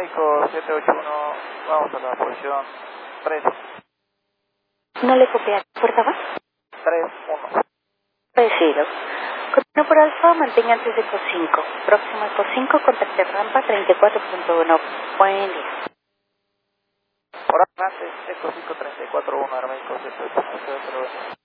Aeroméxico 781, vamos a la posición 3. No le copié. ¿Puerta va? 3-1. Recibido. Continúo por Alfa, mantenga antes de ECO 5. Próximo ECO 5, contacte rampa 34.1. Buen día. Por antes, ECO 5 34-1, Aeroméxico 781.